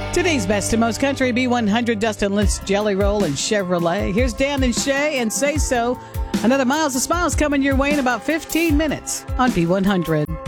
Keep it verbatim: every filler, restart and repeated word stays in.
Today's best and most country B one hundred Dustin Lynch Jelly Roll and Chevrolet. Here's Dan and Shay and Say So. Another Miles of Smiles coming your way in about fifteen minutes on B one hundred.